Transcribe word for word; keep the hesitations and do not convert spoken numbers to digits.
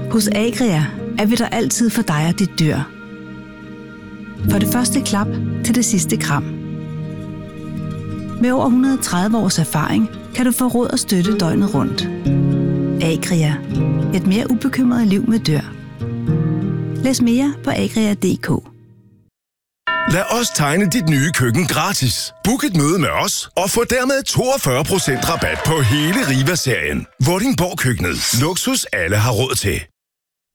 Hos Agria er vi der altid for dig og dit dyr. For det første klap til det sidste kram. Med over et hundrede og tredive års erfaring kan du få råd og støtte døgnet rundt. Agria. Et mere ubekymret liv med dyr. Læs mere på agria punktum d k. Lad os tegne dit nye køkken gratis. Book et møde med os og få dermed toogfyrre procent rabat på hele Riva-serien. Vordingborg Køkkenet. Luksus alle har råd til.